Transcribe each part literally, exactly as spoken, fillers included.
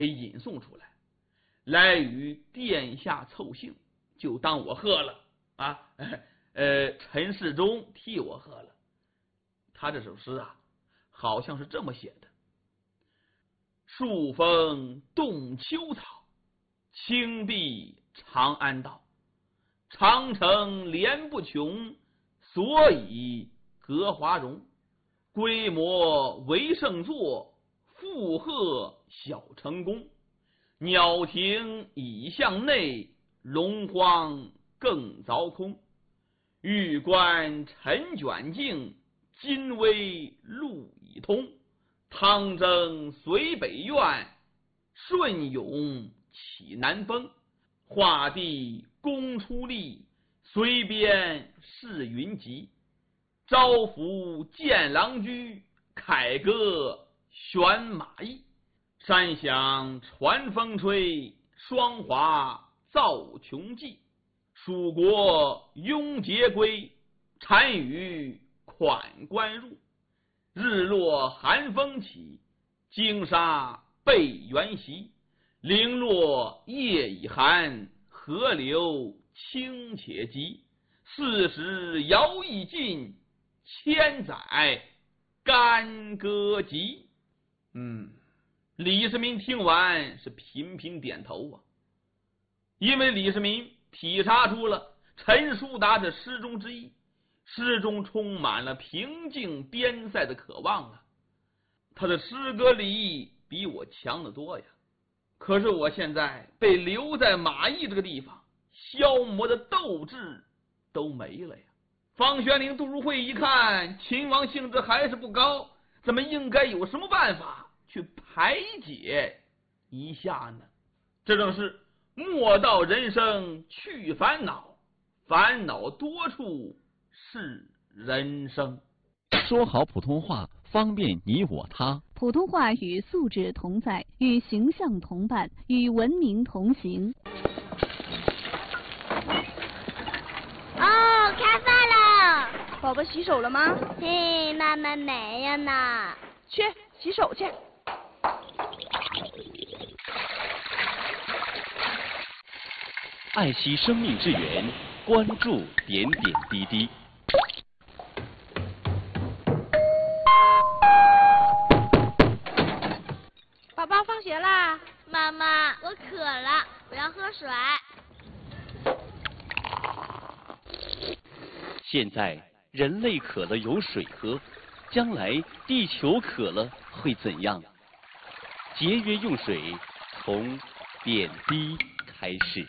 给引送出来，来与殿下凑幸，就当我喝了啊。呃，陈世忠替我喝了。他这首诗啊，好像是这么写的：树风动秋草，青碧长安道。长城连不穷，所以隔华容。规模为盛作，附和小成功。鸟庭已向内，龙荒更凿空。玉关尘卷净，金微路已通。汤蒸随北苑，顺涌起南风。画地公出力，随边是云集。招抚见郎居，凯歌悬马邑。山响传风吹，霜华造琼迹。蜀国拥节归，单于款官入。日落寒风起，惊沙被猿袭。零落夜已寒，河流清且急。四时遥已尽，千载干戈急。嗯，李世民听完是频频点头啊，因为李世民体察出了陈叔达的诗中之意，诗中充满了平静边塞的渴望啊。他的诗歌立意比我强得多呀，可是我现在被留在马邑这个地方，消磨的斗志都没了呀。方玄龄、杜如晦一看秦王兴致还是不高，咱们应该有什么办法去排解一下呢？这正是莫道人生去烦恼，烦恼多处是人生。 说好普通话，方便你我他。 普通话与素质同在，与形象同伴，与文明同行。 哦，开饭了！ 宝宝洗手了吗？ 嘿，妈妈没有呢。 去洗手去。 爱惜生命之源，关注点点滴滴。 宝宝放学啦！ 妈妈，我渴了，我要喝水。 现在人类渴了有水喝，将来地球渴了会怎样？节约用水，从点滴开始。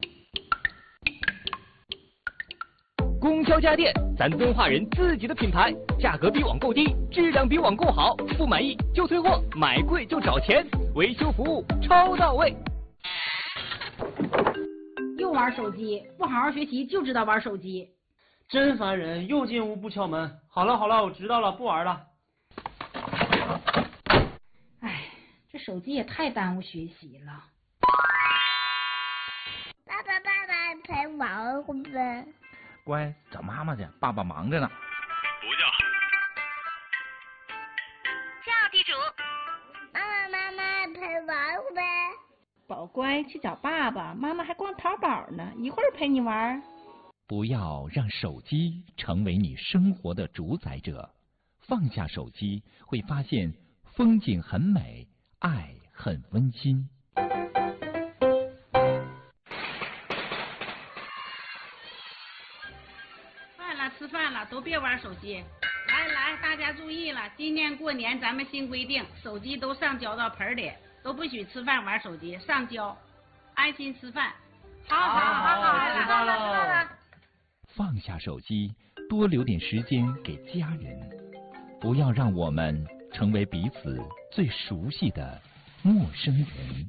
供销家电，咱敦化人自己的品牌，价格比网购低，质量比网购好，不满意就退货，买贵就找钱，维修服务超到位。 又玩手机，不好好学习就知道玩手机， 真烦人！又进屋不敲门。好了好了，我知道了，不玩了。 哎，这手机也太耽误学习了。 爸爸爸爸陪玩会呗。 乖，找妈妈去，爸爸忙着呢。 不叫。 叫地主。妈妈妈妈陪玩会呗。 宝乖，去找爸爸，妈妈还逛淘宝呢，一会儿陪你玩。 不要让手机成为你生活的主宰者，放下手机，会发现风景很美，爱很温馨。 饭了，吃饭了，都别玩手机。来来，大家注意了，今年过年咱们新规定，手机都上交到盆里，都不许吃饭玩手机，上交，安心吃饭。好好好好，知道了知道了。 放下手机，多留点时间给家人，不要让我们成为彼此最熟悉的陌生人。